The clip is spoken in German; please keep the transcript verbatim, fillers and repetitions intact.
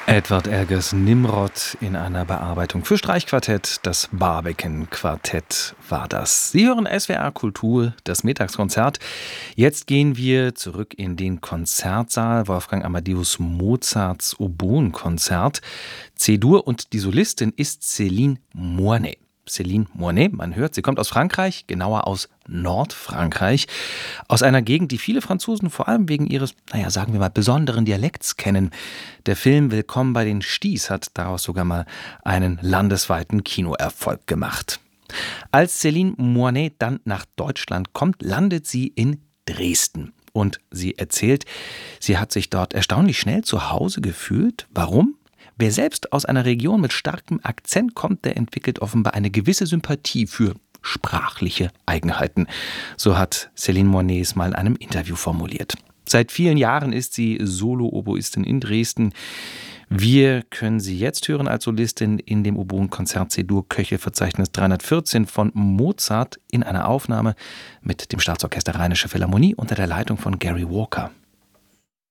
Edward Elgars Nimrod in einer Bearbeitung für Streichquartett. Das Barbican-Quartett war das. Sie hören S W R Kultur, das Mittagskonzert. Jetzt gehen wir zurück in den Konzertsaal. Wolfgang Amadeus Mozarts Oboenkonzert. C-Dur und die Solistin ist Céline Moinet. Céline Moinet, man hört, sie kommt aus Frankreich, genauer aus Nordfrankreich, aus einer Gegend, die viele Franzosen vor allem wegen ihres, naja, sagen wir mal, besonderen Dialekts kennen. Der Film Willkommen bei den Sties hat daraus sogar mal einen landesweiten Kinoerfolg gemacht. Als Céline Moinet dann nach Deutschland kommt, landet sie in Dresden. Und sie erzählt, sie hat sich dort erstaunlich schnell zu Hause gefühlt. Warum? Wer selbst aus einer Region mit starkem Akzent kommt, der entwickelt offenbar eine gewisse Sympathie für sprachliche Eigenheiten. So hat Céline Moinet es mal in einem Interview formuliert. Seit vielen Jahren ist sie Solo-Oboistin in Dresden. Wir können sie jetzt hören als Solistin in dem Oboenkonzert C-Dur Köchelverzeichnis dreihundertvierzehn von Mozart in einer Aufnahme mit dem Staatsorchester Rheinische Philharmonie unter der Leitung von Gary Walker.